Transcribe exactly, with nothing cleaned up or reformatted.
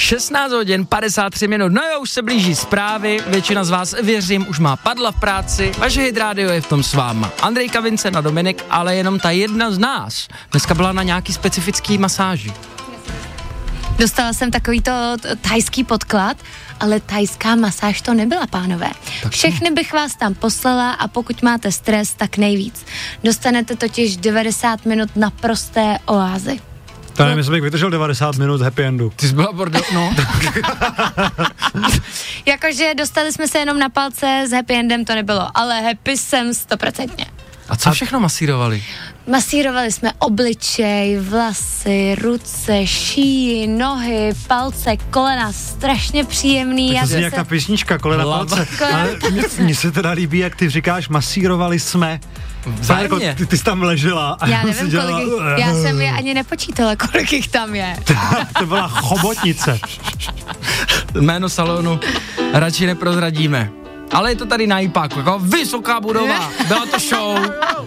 šestnáct hodin padesát tři minut, no jo, už se blíží zprávy, většina z vás, věřím, už má padla v práci, vaše Hit Radio je v tom s váma. Andrejka, Vincent a Dominik, ale jenom ta jedna z nás dneska byla na nějaký specifický masáži. Dostala jsem takovýto thajský podklad, ale thajská masáž to nebyla, pánové. Tak všechny bych vás tam poslala a pokud máte stres, tak nejvíc. Dostanete totiž devadesát minut naprosté oázy. To nevím, jestli bych vydržel devadesát minut happy endu. Ty jsi byla bordel, no. Jakože dostali jsme se jenom na palce, s happy endem to nebylo, ale happy jsem stoprocentně. A co všechno masírovali? Masírovali jsme obličej, vlasy, ruce, šíji, nohy, palce, kolena, strašně příjemný. Tak to zní jak ta písnička, kolena, palce. Ale mně se teda líbí, jak ty říkáš, masírovali jsme. Jako, ty, ty jsi tam ležela. A já nevím, dělala... kolik jich, já jsem je ani nepočítala, kolik jich tam je. To byla chobotnice. Jméno salonu radši neprozradíme. Ale je to tady na Ipáku, jako vysoká budova, byla to show.